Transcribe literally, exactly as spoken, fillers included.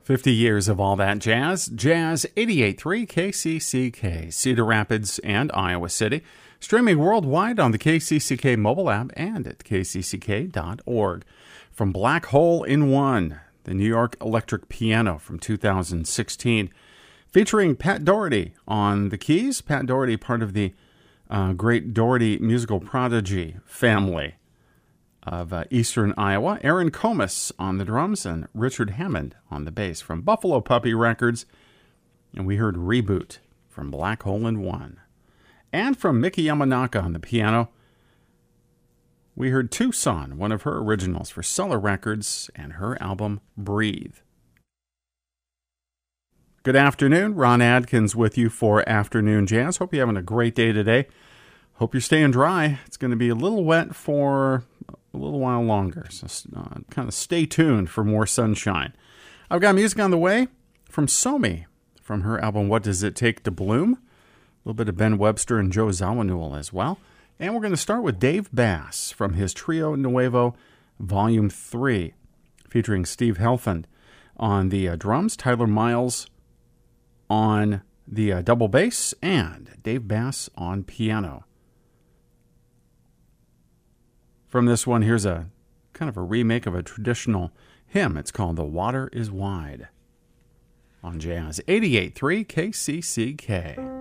fifty years of all that jazz. Jazz eighty-eight point three K C C K, Cedar Rapids and Iowa City. Streaming worldwide on the K C C K mobile app and at K C C K dot org. From Black Hole in One, the New York Electric Piano from two thousand sixteen, featuring Pat Doherty on the keys. Pat Doherty, part of the uh, great Doherty musical prodigy family of uh, Eastern Iowa. Aaron Comas on the drums and Richard Hammond on the bass from Buffalo Puppy Records. And we heard Reboot from Black Hole in One. And from Miki Yamanaka on the piano, we heard Tucson, one of her originals for Sulla Records and her album Breathe. Good afternoon. Ron Adkins with you for Afternoon Jazz. Hope you're having a great day today. Hope you're staying dry. It's going to be a little wet for a little while longer, so uh, kind of stay tuned for more sunshine. I've got music on the way from Somi, from her album What Does It Take to Bloom? A little bit of Ben Webster and Joe Zawinul as well. And we're going to start with Dave Bass from his Trio Nuevo Volume three, featuring Steve Helfand on the uh, drums, Tyler Miles on the uh, double bass, and Dave Bass on piano. From this one, here's a kind of a remake of a traditional hymn. It's called The Water is Wide on Jazz eighty-eight point three K C C K.